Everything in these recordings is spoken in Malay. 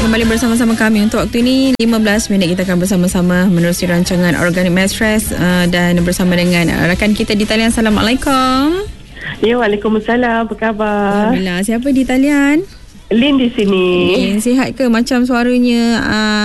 kembali bersama-sama kami. Untuk waktu ini 15 minit kita akan bersama-sama menerusi rancangan Organic Mattress dan bersama dengan rakan kita di talian. Assalamualaikum. Ya, Waalaikumsalam. Apa khabar? Alhamdulillah. Siapa di talian? Lin di sini. Lin, sihat ke? Macam suaranya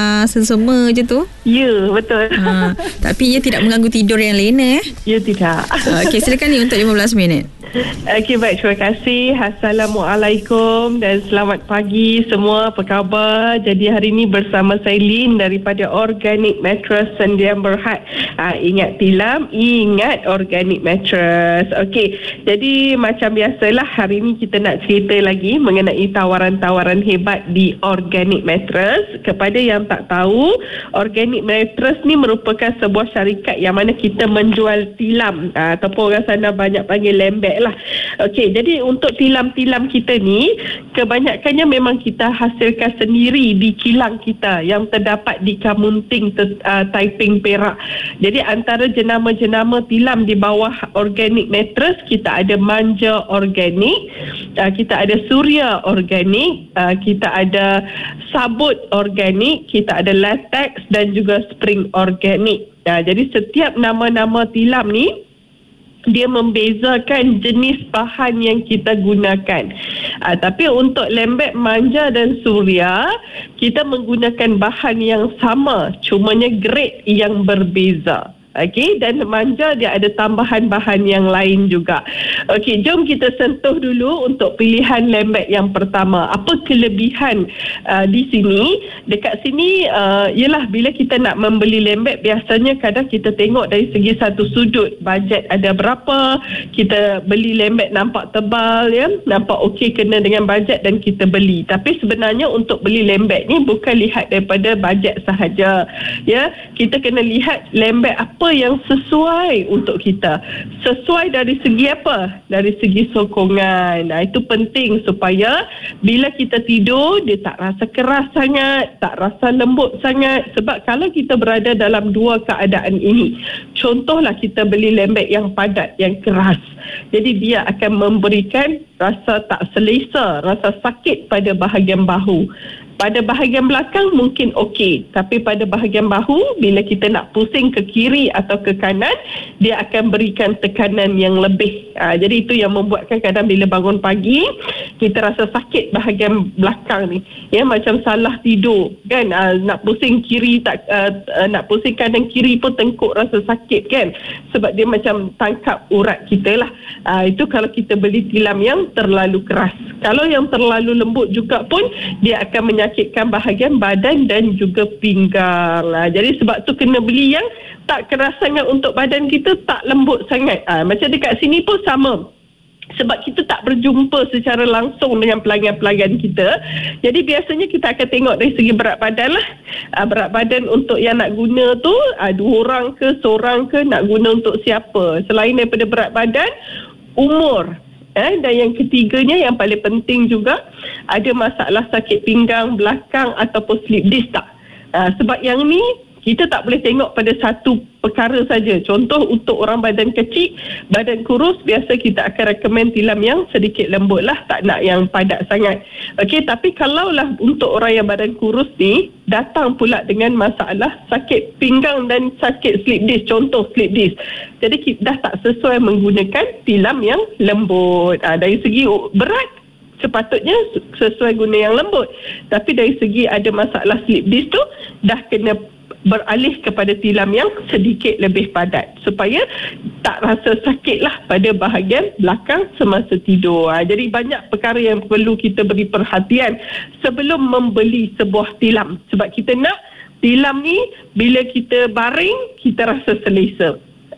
sesama je tu. Ya, betul. Tapi ia tidak mengganggu tidur yang lain Ya, tidak. Okey, silakan Lin untuk 15 minit. Okey, baik. Terima kasih. Assalamualaikum dan selamat pagi semua. Apa khabar? Jadi hari ini bersama saya Lin daripada Organic Mattress Sendian Berhad. Ingat tilam, ingat Organic Mattress. Okey, jadi macam biasalah hari ini kita nak cerita lagi mengenai tawaran-tawaran hebat di Organic Mattress. Kepada yang tak tahu, Organic Mattress ni merupakan sebuah syarikat yang mana kita menjual tilam ataupun orang sana banyak panggil lembek lah. Okey, jadi untuk tilam-tilam kita ni kebanyakannya memang kita hasilkan sendiri di kilang kita yang terdapat di Kamunting, Taiping, Perak. Jadi antara jenama-jenama tilam di bawah Organic Mattress, kita ada Manja Organic, kita ada Surya Organic, kita ada Sabut Organic, kita ada Latex dan juga Spring Organic. Jadi setiap nama-nama tilam ni dia membezakan jenis bahan yang kita gunakan. Tapi untuk lembek, manja dan surya, kita menggunakan bahan yang sama, cumanya grade yang berbeza. Okey, dan manja dia ada tambahan bahan yang lain juga. Okey, jom kita sentuh dulu untuk pilihan lembek yang pertama. Apa kelebihan di sini? Dekat sini ialah bila kita nak membeli lembek, biasanya kadang kita tengok dari segi satu sudut, bajet ada berapa, kita beli lembek nampak tebal ya, nampak okey kena dengan bajet dan kita beli. Tapi sebenarnya untuk beli lembek ni bukan lihat daripada bajet sahaja ya, kita kena lihat lembek apa yang sesuai untuk kita. Sesuai dari segi apa? Dari segi sokongan. Itu penting supaya bila kita tidur, dia tak rasa keras sangat, tak rasa lembut sangat. Sebab kalau kita berada dalam dua keadaan ini, contohlah kita beli lembek yang padat, yang keras, jadi dia akan memberikan rasa tak selesa, rasa sakit pada bahagian bahu. Pada bahagian belakang mungkin okey, tapi pada bahagian bahu, bila kita nak pusing ke kiri atau ke kanan, dia akan berikan tekanan yang lebih. Jadi itu yang membuatkan kadang bila bangun pagi, kita rasa sakit bahagian belakang ni. Ya, macam salah tidur kan, nak pusing kiri tak, nak pusing kanan kiri pun tengkuk rasa sakit kan, sebab dia macam tangkap urat kita lah. Itu kalau kita beli tilam yang terlalu keras. Kalau yang terlalu lembut juga pun, dia akan menyakitkan bahagian badan dan juga pinggang. Jadi sebab tu kena beli yang tak keras sangat untuk badan kita, tak lembut sangat. Macam dekat sini pun sama. Sebab kita tak berjumpa secara langsung dengan pelanggan-pelanggan kita, jadi biasanya kita akan tengok dari segi berat badan lah. Berat badan untuk yang nak guna tu, 2 orang ke, seorang ke, nak guna untuk siapa. Selain daripada berat badan, umur. Dan yang ketiganya yang paling penting juga, ada masalah sakit pinggang belakang ataupun slip disc tak? Sebab yang ni kita tak boleh tengok pada satu perkara saja. Contoh untuk orang badan kecil, badan kurus, biasa kita akan rekomen tilam yang sedikit lembut lah, tak nak yang padat sangat. Okey, tapi kalaulah untuk orang yang badan kurus ni datang pula dengan masalah sakit pinggang dan sakit slip disc, contoh slip disc, jadi kita dah tak sesuai menggunakan tilam yang lembut. Dari segi berat sepatutnya sesuai guna yang lembut, tapi dari segi ada masalah slip disc tu, dah kena beralih kepada tilam yang sedikit lebih padat supaya tak rasa sakit lah pada bahagian belakang semasa tidur. Jadi banyak perkara yang perlu kita beri perhatian sebelum membeli sebuah tilam, sebab kita nak tilam ni bila kita baring kita rasa selesa.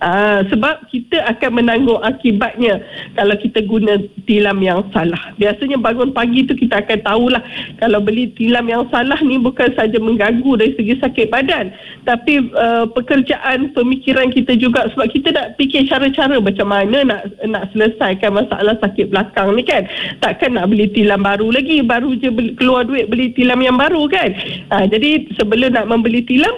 Sebab kita akan menanggung akibatnya kalau kita guna tilam yang salah. Biasanya bangun pagi tu kita akan tahulah, kalau beli tilam yang salah ni bukan saja mengganggu dari segi sakit badan, tapi pekerjaan, pemikiran kita juga, sebab kita nak fikir cara-cara macam mana nak selesaikan masalah sakit belakang ni kan. Takkan nak beli tilam baru lagi, baru je keluar duit beli tilam yang baru kan. Jadi sebelum nak membeli tilam,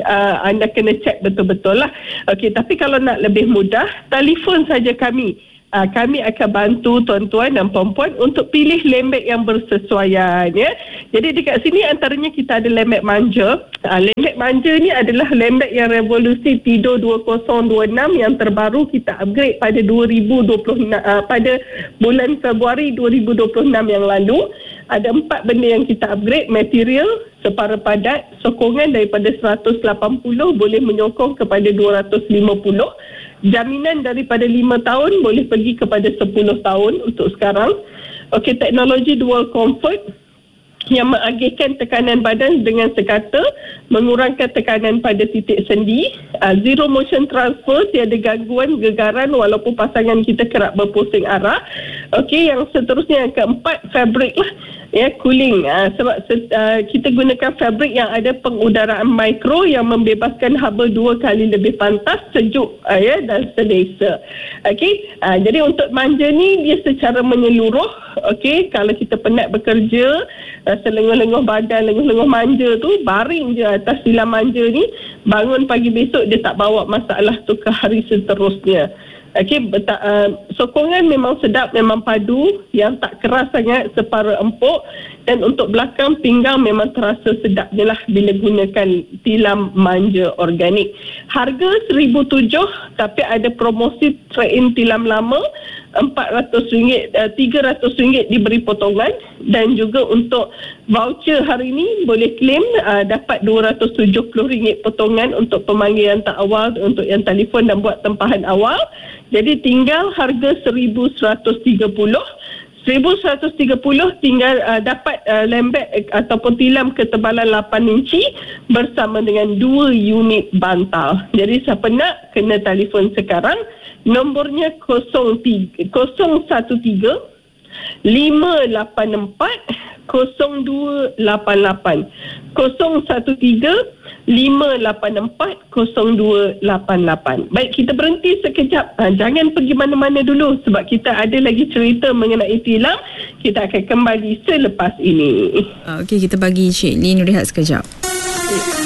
anda kena cek betul-betul lah. Okey, tapi kalau nak lebih mudah, telefon saja kami. Kami akan bantu tuan-tuan dan puan-puan untuk pilih lembek yang bersesuaian ya. Jadi dekat sini antaranya kita ada lembek manja. Lembek manja ni adalah lembek yang revolusi Tido 2026 yang terbaru kita upgrade pada 2026 pada bulan Februari 2026 yang lalu. Ada 4 benda yang kita upgrade. Material separa padat, sokongan daripada 180 boleh menyokong kepada 250. Jaminan daripada 5 tahun boleh pergi kepada 10 tahun untuk sekarang. Okey, teknologi dual comfort yang mengagihkan tekanan badan dengan sekata, mengurangkan tekanan pada titik sendi. Zero motion transfer, tiada gangguan gegaran walaupun pasangan kita kerap berpusing arah. Okey, yang seterusnya yang keempat, fabric lah. Ya, cooling. Sebab kita gunakan fabric yang ada pengudaraan mikro yang membebaskan haba 2 kali lebih pantas, sejuk dan selesa. Okey, jadi untuk manja ni dia secara menyeluruh. Okey, kalau kita penat bekerja, selenguh-lenguh badan, lenguh-lenguh manja tu, baring je atas tilam manja ni, bangun pagi besok dia tak bawa masalah tu ke hari seterusnya. Okey, sokongan memang sedap, memang padu, yang tak keras sangat, separa empuk. Dan untuk belakang pinggang memang terasa sedapnya lah bila gunakan tilam manja organik. Harga RM1,007, tapi ada promosi trade-in tilam lama RM400, RM300 diberi potongan. Dan juga untuk voucher hari ini boleh claim, dapat RM270 potongan untuk pemanggilan tak awal, untuk yang telefon dan buat tempahan awal. Jadi tinggal harga RM1,130. RM1,130 tinggal dapat lembek ataupun tilam ketebalan 8 inci bersama dengan 2 unit bantal. Jadi siapa nak, kena telefon sekarang. Nombornya 013 584 0288 013 584 0288. Baik, kita berhenti sekejap. Jangan pergi mana-mana dulu sebab kita ada lagi cerita mengenai tilam. Kita akan kembali selepas ini. Okey, kita bagi Cik Lin rehat sekejap.